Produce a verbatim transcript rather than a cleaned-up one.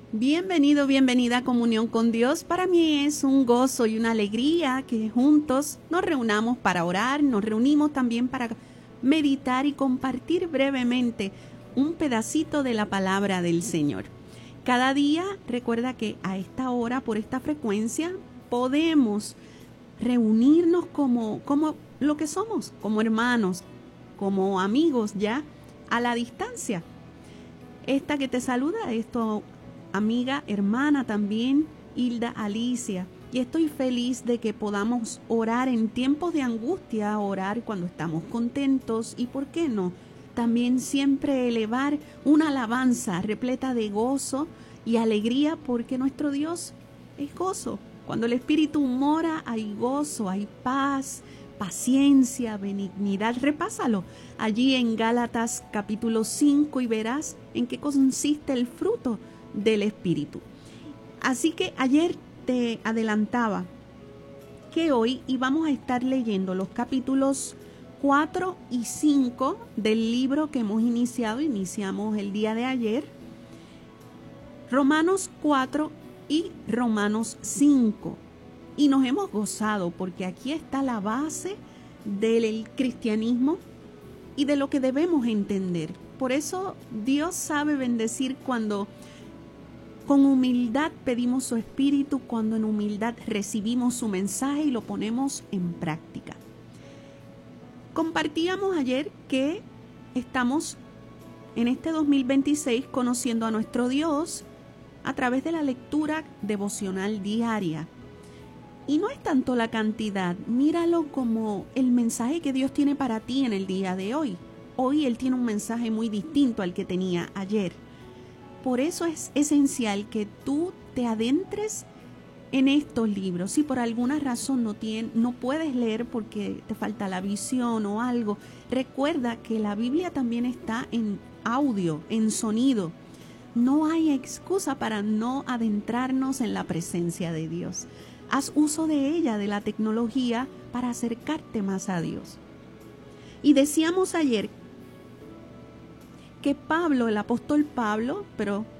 Bienvenido, bienvenida a Comunión con Dios. Para mí es un gozo y una alegría que juntos nos reunamos para orar, nos reunimos también para meditar y compartir brevemente un pedacito de la palabra del Señor. Cada día recuerda que a esta hora, por esta frecuencia, podemos reunirnos como, como lo que somos, como hermanos, como amigos ya a la distancia. Esta que te saluda es tu amiga, hermana también, Hilda Alicia. Y estoy feliz de que podamos orar en tiempos de angustia, orar cuando estamos contentos y, ¿por qué no?, también siempre elevar una alabanza repleta de gozo y alegría, porque nuestro Dios es gozo. Cuando el Espíritu mora hay gozo, hay paz, paciencia, benignidad. Repásalo allí en Gálatas capítulo cinco y verás en qué consiste el fruto del Espíritu. Así que ayer te adelantaba que hoy íbamos a estar leyendo los capítulos cuatro y cinco del libro que hemos iniciado, iniciamos el día de ayer, Romanos cuatro y Romanos cinco. Y nos hemos gozado porque aquí está la base del cristianismo y de lo que debemos entender. Por eso Dios sabe bendecir cuando con humildad pedimos su espíritu, cuando en humildad recibimos su mensaje y lo ponemos en práctica. Compartíamos ayer que estamos en este dos mil veintiséis conociendo a nuestro Dios a través de la lectura devocional diaria. Y no es tanto la cantidad, míralo como el mensaje que Dios tiene para ti en el día de hoy. Hoy Él tiene un mensaje muy distinto al que tenía ayer. Por eso es esencial que tú te adentres en estos libros. Si por alguna razón no, tiene, no puedes leer porque te falta la visión o algo, recuerda que la Biblia también está en audio, en sonido. No hay excusa para no adentrarnos en la presencia de Dios. Haz uso de ella, de la tecnología, para acercarte más a Dios. Y decíamos ayer que Pablo, el apóstol Pablo, pero